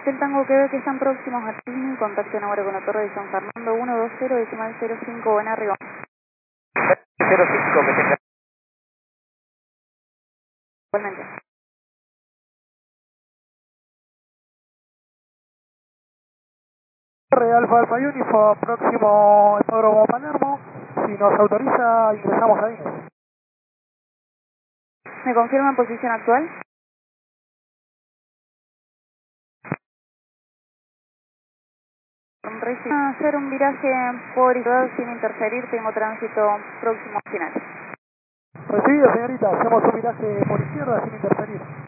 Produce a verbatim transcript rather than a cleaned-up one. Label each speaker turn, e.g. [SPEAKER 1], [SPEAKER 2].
[SPEAKER 1] Hotel Tango Quebec que están próximos a Tini, contacto número con la Torre de San Fernando uno dos cero, decimal cero cinco, buen arriba.
[SPEAKER 2] cero cinco, que tenga.
[SPEAKER 1] Igualmente.
[SPEAKER 3] Alfa Alfa Uniform, próximo hipódromo Palermo. Si nos autoriza, ingresamos ahí.
[SPEAKER 1] ¿Me confirma posición actual? Recibo hacer un viraje por izquierda sin interferir, tengo tránsito próximo al final.
[SPEAKER 3] Recibido, señorita, hacemos un viraje por izquierda sin interferir.